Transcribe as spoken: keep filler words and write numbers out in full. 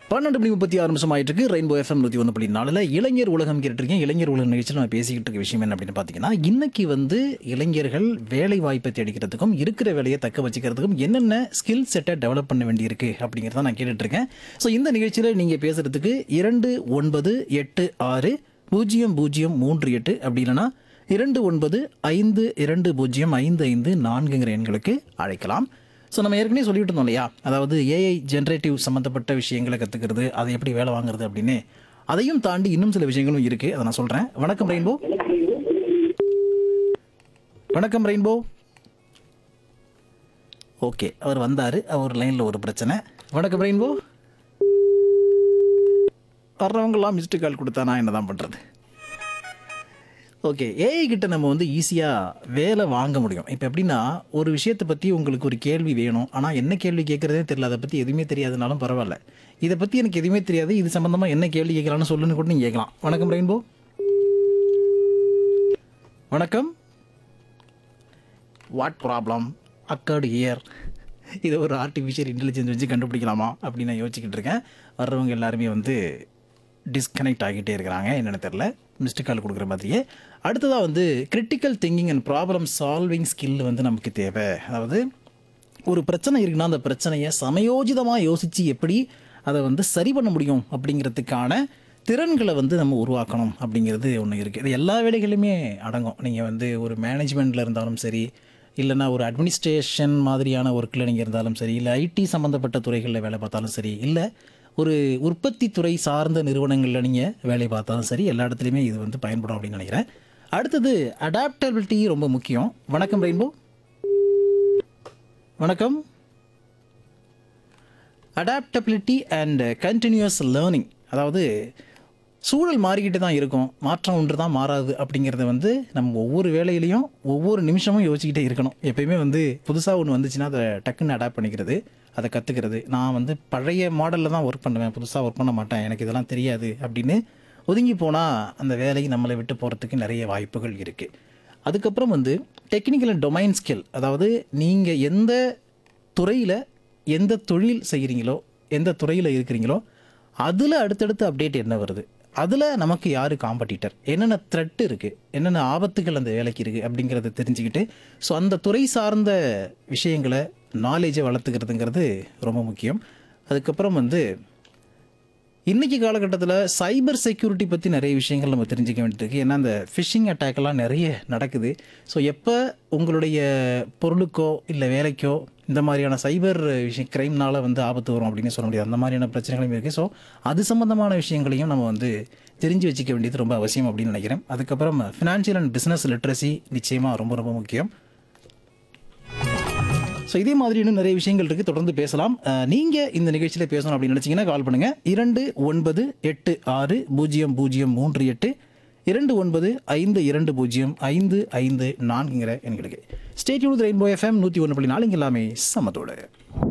பன்னெண்டு மணி முப்பத்தி ஆறு நிமிஷம் ஆயிட்டு இருக்கு. ரெயின்போ எஃப்எம் நூற்றி ஒன்று புள்ளி நாலில் இளைஞர் உலகம் கேட்டுருக்கேன். இளைஞர் உலகம் நிகழ்ச்சியில் நான் பேசிக்கிட்டு இருக்க விஷயம் என்ன அப்படின்னு பார்த்தீங்கன்னா, இன்னைக்கு வந்து இளைஞர்கள் வேலை வாய்ப்பை தேடிக்கிறதுக்கும் இருக்கிற வேலையை தக்க வச்சுக்கிறதுக்கும் என்னென்ன ஸ்கில் செட்டை டெவலப் பண்ண வேண்டியிருக்கு அப்படிங்கிறத நான் கேட்டுட்டு இருக்கேன். ஸோ இந்த நிகழ்ச்சியில் நீங்கள் பேசுறதுக்கு இரண்டு ஒன்பது எட்டு ஆறு பூஜ்ஜியம் பூஜ்ஜியம் மூன்று எட்டு அப்படி இல்லைன்னா இரண்டு ஒன்பது ஐந்து இரண்டு பூஜ்ஜியம் ஐந்து ஐந்து நான்குங்கிற எண்களுக்கு அழைக்கலாம். ஸோ நம்ம ஏற்கனவே சொல்லிட்டு இருந்தோம் இல்லையா, அதாவது ஏஐ ஜென்ரேட்டிவ் சம்மந்தப்பட்ட விஷயங்களை கற்றுக்கிறது, அதை எப்படி வேலை வாங்குறது அப்படின்னு. அதையும் தாண்டி இன்னும் சில விஷயங்களும் இருக்குது, அதை நான் சொல்கிறேன். வணக்கம் ரெயின்போ. வணக்கம் ரெயின்போ. ஓகே, அவர் வந்தார், அவர் லைனில் ஒரு பிரச்சனை. வணக்கம் ரெயின்போ. வர்றவங்களாம் மிஸ்டு கால் கொடுத்தா நான் என்ன தான் பண்ணுறது. ஓகே, ஏஐ கிட்ட நம்ம வந்து ஈஸியாக வேலை வாங்க முடியும். இப்போ எப்படின்னா, ஒரு விஷயத்தை பற்றி உங்களுக்கு ஒரு கேள்வி வேணும், ஆனால் என்ன கேள்வி கேட்குறதே தெரியல, அதை பற்றி எதுவுமே தெரியாதுனாலும் பரவாயில்ல, இதை பற்றி எனக்கு எதுவுமே தெரியாது, இது சம்மந்தமாக என்ன கேள்வி கேட்கலான்னு சொல்லுன்னு கூட நீங்கள் கேட்கலாம். வணக்கம் ரெயின்போ. வணக்கம். What problem occurred here? இதை ஒரு ஆர்டிஃபிஷியல் இன்டெலிஜென்ஸ் வச்சு கண்டுபிடிக்கலாமா அப்படின்னு நான் யோசிச்சுக்கிட்டு இருக்கேன். வர்றவங்க எல்லாருமே வந்து டிஸ்கனெக்ட் ஆகிட்டே இருக்கிறாங்க, என்னென்னு தெரில, மிஸ்டு கால் கொடுக்குற மாதிரியே. அடுத்ததாக வந்து critical thinking and problem solving skill வந்து நமக்கு தேவை. அதாவது ஒரு பிரச்சனை இருக்குன்னா அந்த பிரச்சனையை சமயோஜிதமாக யோசித்து எப்படி அதை வந்து சரி பண்ண முடியும் அப்படிங்கிறதுக்கான திறன்களை வந்து நம்ம உருவாக்கணும் அப்படிங்கிறது ஒன்று இருக்குது. இது எல்லா வேலைகளுமே அடங்கும். நீங்கள் வந்து ஒரு மேனேஜ்மெண்ட்டில் இருந்தாலும் சரி, இல்லைனா ஒரு அட்மினிஸ்ட்ரேஷன் மாதிரியான ஒர்க்கில் நீங்கள் இருந்தாலும் சரி, இல்லை ஐடி சம்மந்தப்பட்ட துறைகளில் வேலை பார்த்தாலும் சரி, இல்லை ஒரு உற்பத்தி துறை சார்ந்த நிறுவனங்களில் நீங்கள் வேலை பார்த்தாலும் சரி, எல்லா இடத்துலையுமே இது வந்து பயன்படும் அப்படின்னு நினைக்கிறேன். அடுத்தது அடாப்டபிலிட்டி ரொம்ப முக்கியம். வணக்கம் ரெயின்போ. வணக்கம். அடாப்டபிலிட்டி அண்ட் கண்டினியூஸ் லேர்னிங், அதாவது சூழல் மாறிக்கிட்டு தான் இருக்கும், மாற்றம் ஒன்று தான் மாறாது அப்படிங்கிறத வந்து நம்ம ஒவ்வொரு வேலையிலையும் ஒவ்வொரு நிமிஷமும் யோசிச்சுக்கிட்டே இருக்கணும். எப்பயுமே வந்து புதுசாக ஒன்று வந்துச்சுன்னா அதை டக்குன்னு அடாப்ட் பண்ணிக்கிறது, அதை கற்றுக்கிறது. நான் வந்து பழைய மாடலில் தான் ஒர்க் பண்ணுவேன், புதுசாக ஒர்க் பண்ண மாட்டேன், எனக்கு இதெல்லாம் தெரியாது அப்படின்னு ஒதுங்கி போனால் அந்த வேலையை நம்மளை விட்டு போகிறதுக்கு நிறைய வாய்ப்புகள் இருக்குது. அதுக்கப்புறம் வந்து டெக்னிக்கல் அண்ட் டொமைன் ஸ்கில், அதாவது நீங்கள் எந்த துறையில் எந்த தொழில் செய்கிறீங்களோ, எந்த துறையில் இருக்கிறீங்களோ, அதில் அடுத்தடுத்து அப்டேட் என்ன வருது, அதில் நமக்கு யார் காம்படிட்டர், என்னென்ன த்ரெட் இருக்குது, என்னென்ன ஆபத்துகள் அந்த வேலைக்கு இருக்குது அப்படிங்கிறத தெரிஞ்சுக்கிட்டு, ஸோ அந்த துறை சார்ந்த விஷயங்களை நாலேஜை வளர்த்துக்கிறதுங்கிறது ரொம்ப முக்கியம். அதுக்கப்புறம் வந்து இன்றைக்கி காலகட்டத்தில் சைபர் செக்யூரிட்டி பற்றி நிறைய விஷயங்கள் நம்ம தெரிஞ்சிக்க வேண்டியிருக்கு. ஏன்னா அந்த ஃபிஷிங் அட்டாக்கெல்லாம் நிறைய நடக்குது. ஸோ எப்போ உங்களுடைய பொருளுக்கோ இல்லை வேலைக்கோ இந்த மாதிரியான சைபர் விஷயம் க்ரைம்னால் வந்து ஆபத்து வரும் அப்படின்னு சொல்ல முடியாது, அந்த மாதிரியான பிரச்சனைகளும் இருக்குது. ஸோ அது சம்மந்தமான விஷயங்களையும் நம்ம வந்து தெரிஞ்சு வச்சுக்க வேண்டியது ரொம்ப அவசியம் அப்படின்னு நினைக்கிறேன். அதுக்கப்புறம் ஃபினான்ஷியல் அண்ட் பிஸ்னஸ் லிட்ரஸி நிச்சயமாக ரொம்ப ரொம்ப முக்கியம். ஸோ இதே மாதிரி இன்னும் நிறைய விஷயங்கள் இருக்குது, தொடர்ந்து பேசலாம். நீங்கள் இந்த நிகழ்ச்சியில் பேசணும் அப்படின்னு நினச்சிங்கன்னா கால் பண்ணுங்கள். இரண்டு ஒன்பது எட்டு ஆறு பூஜ்ஜியம் பூஜ்ஜியம் மூன்று எட்டு இரண்டு ஒன்பது ஐந்து இரண்டு பூஜ்ஜியம் ஐந்து ஐந்து நான்குங்கிற எண்களுக்கு. Stay tune with rainbow FM நூற்றி ஒன்று புள்ளி நாலு. இங்கே எல்லாமே சமத்தோடு.